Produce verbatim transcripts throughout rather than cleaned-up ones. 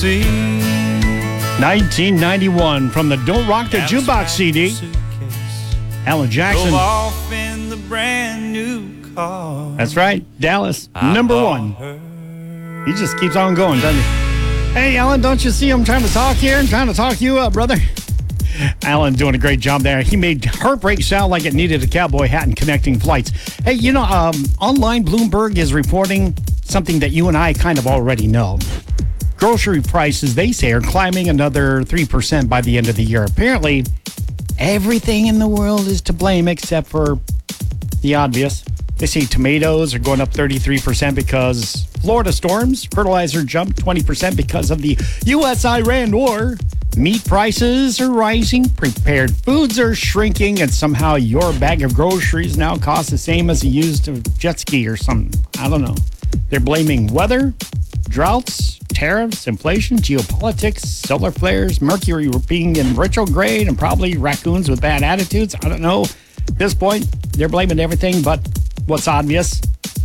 nineteen ninety-one from the Don't Rock the Jukebox C D. Alan Jackson. Off in the brand new car. That's right, Dallas, number one. He just keeps on going, doesn't he? Hey, Alan, don't you see I'm trying to talk here? I'm trying to talk you up, brother. Alan doing a great job there. He made Heartbreak sound like it needed a cowboy hat and connecting flights. Hey, you know, um, online Bloomberg is reporting something that you and I kind of already know. Grocery prices, they say, are climbing another three percent by the end of the year. Apparently, everything in the world is to blame except for the obvious. They say tomatoes are going up thirty-three percent because Florida storms. Fertilizer jumped twenty percent because of the U S Iran war. Meat prices are rising. Prepared foods are shrinking. And somehow your bag of groceries now costs the same as a used jet ski or something. I don't know. They're blaming weather, droughts, tariffs, inflation, geopolitics, solar flares, Mercury being in retrograde, and probably raccoons with bad attitudes. I don't know. At this point, they're blaming everything but what's obvious.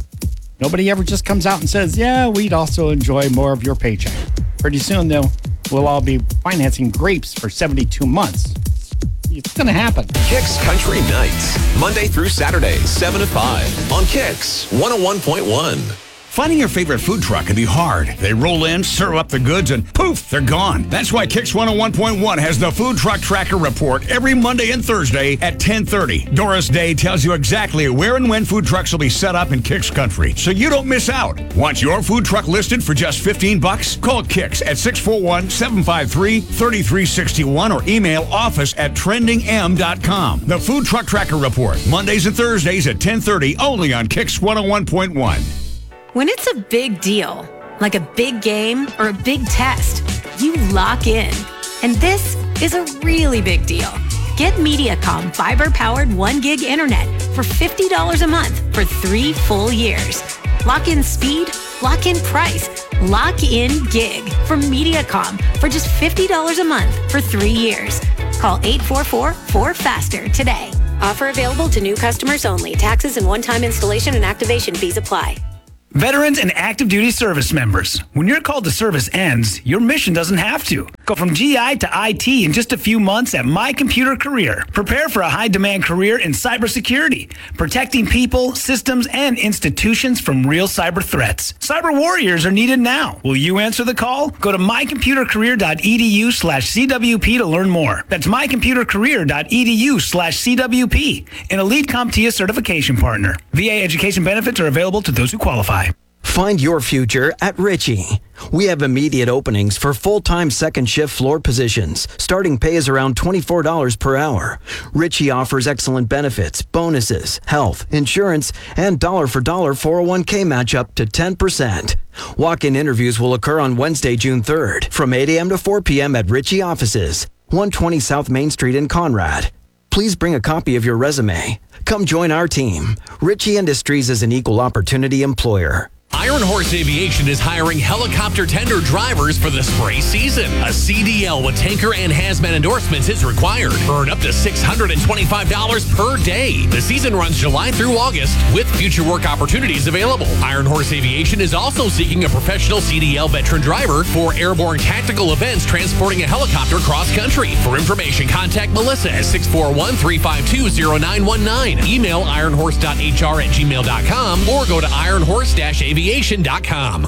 Nobody ever just comes out and says, yeah, we'd also enjoy more of your paycheck. Pretty soon, though, we'll all be financing grapes for seventy-two months. It's going to happen. Kicks Country Nights, Monday through Saturday, seven to five on Kicks one oh one point one. Finding your favorite food truck can be hard. They roll in, serve up the goods, and poof, they're gone. That's why Kicks one oh one point one has the Food Truck Tracker Report every Monday and Thursday at ten thirty. Doris Day tells you exactly where and when food trucks will be set up in Kicks Country, so you don't miss out. Want your food truck listed for just fifteen bucks? Call Kicks at six four one, seven five three, three three six one or email office at trending m dot com. The Food Truck Tracker Report, Mondays and Thursdays at ten thirty, only on Kicks one oh one point one. When it's a big deal, like a big game or a big test, you lock in. And this is a really big deal. Get Mediacom fiber-powered one gig internet for fifty dollars a month for three full years. Lock in speed, lock in price, lock in gig from Mediacom for just fifty dollars a month for three years. Call eight four four, four faster today. Offer available to new customers only. Taxes and one-time installation and activation fees apply. Veterans and active duty service members. When your call to service ends, your mission doesn't have to. Go from G I to I T in just a few months at My Computer Career. Prepare for a high-demand career in cybersecurity, protecting people, systems, and institutions from real cyber threats. Cyber warriors are needed now. Will you answer the call? Go to mycomputercareer.edu slash CWP to learn more. That's mycomputercareer.edu slash CWP, an Elite CompTIA certification partner. V A education benefits are available to those who qualify. Find your future at Ritchie. We have immediate openings for full-time second shift floor positions. Starting pay is around twenty-four dollars per hour. Ritchie offers excellent benefits, bonuses, health, insurance, and dollar-for-dollar four oh one k match up to ten percent. Walk-in interviews will occur on Wednesday, June third, from eight a.m. to four p.m. at Ritchie offices, one twenty South Main Street in Conrad. Please bring a copy of your resume. Come join our team. Ritchie Industries is an equal opportunity employer. Iron Horse Aviation is hiring helicopter tender drivers for the spray season. A C D L with tanker and hazmat endorsements is required. Earn up to six hundred twenty-five dollars per day. The season runs July through August with future work opportunities available. Iron Horse Aviation is also seeking a professional C D L veteran driver for airborne tactical events transporting a helicopter cross-country. For information, contact Melissa at six four one, three five two, zero nine one nine. Email ironhorse dot h r at gmail dot com or go to ironhorse dash aviation dot com.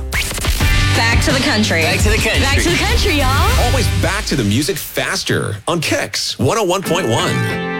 Back to the country. Back to the country. Back to the country, y'all. Always back to the music faster on Kicks one oh one point one.